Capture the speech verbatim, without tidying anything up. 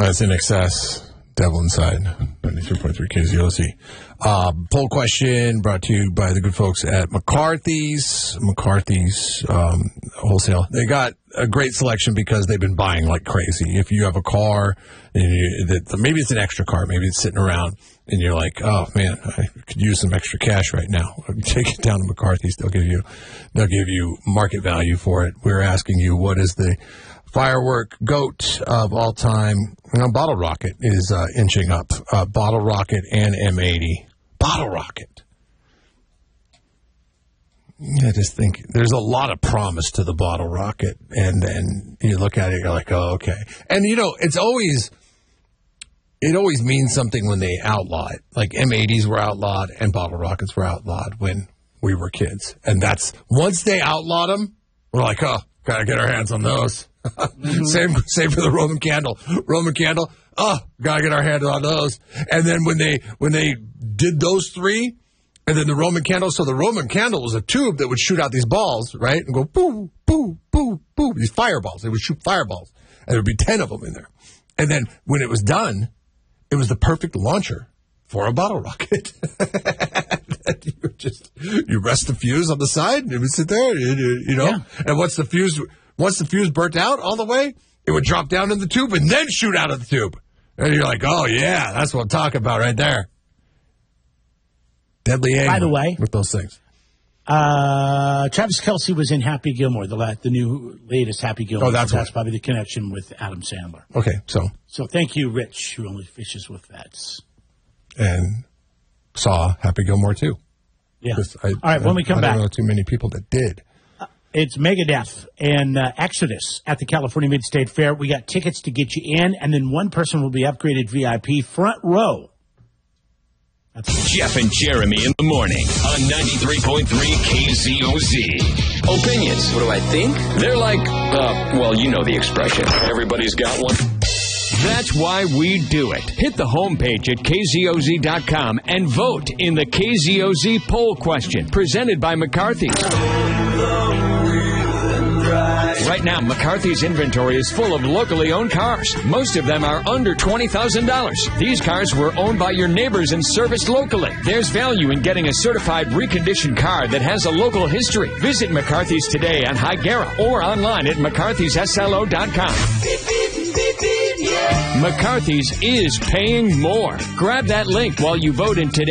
That's In Excess. Devil Inside, ninety-three point three K Z O Z. Uh, poll question brought to you by the good folks at McCarthy's. McCarthy's um, Wholesale. They got a great selection because they've been buying like crazy. If you have a car, and you, that maybe it's an extra car, maybe it's sitting around, and you're like, oh man, I could use some extra cash right now. Take it down to McCarthy's. They'll give you, they'll give you market value for it. We're asking you, what is the firework goat of all time? You know, Bottle Rocket is uh, inching up. Uh, Bottle Rocket and M eighty. Bottle Rocket. I just think there's a lot of promise to the Bottle Rocket. And then you look at it, you're like, oh, okay. And, you know, it's always, it always means something when they outlaw it. Like M eighties were outlawed and Bottle Rockets were outlawed when we were kids. And that's, once they outlawed them, we're like, oh, gotta get our hands on those. Mm-hmm. Same, same for the Roman candle. Roman candle. Oh, gotta get our hands on those. And then when they when they did those three, and then the Roman candle. So the Roman candle was a tube that would shoot out these balls, right, and go boo, boo, boo, boo. These fireballs. They would shoot fireballs, and there would be ten of them in there. And then when it was done, it was the perfect launcher for a bottle rocket. you just you rest the fuse on the side, and it would sit there, you, you know. Yeah. And once the fuse. Once the fuse burnt out all the way, it would drop down in the tube and then shoot out of the tube. And you're like, oh, yeah, that's what I'm talking about right there. Deadly aim. By the way. With those things. Uh, Travis Kelce was in Happy Gilmore, the la- the new latest Happy Gilmore. Oh, that's so That's probably the connection with Adam Sandler. Okay, so. So thank you, Rich, who only fishes with vets. And saw Happy Gilmore, too. Yeah. I, all right, when I, we come I back. I don't know too many people that did. It's Megadeth and uh, Exodus at the California Mid-State Fair. We got tickets to get you in, and then one person will be upgraded V I P front row. That's Jeff and Jeremy in the morning on ninety-three point three K Z O Z. Opinions. What do I think? They're like, uh, well, you know the expression. Everybody's got one. That's why we do it. Hit the homepage at K Z O Z dot com and vote in the K Z O Z poll question presented by McCarthy's. Right now, McCarthy's inventory is full of locally owned cars. Most of them are under twenty thousand dollars. These cars were owned by your neighbors and serviced locally. There's value in getting a certified reconditioned car that has a local history. Visit McCarthy's today on Higuera or online at McCarthys S L O dot com. McCarthy's is paying more. Grab that link while you vote in today.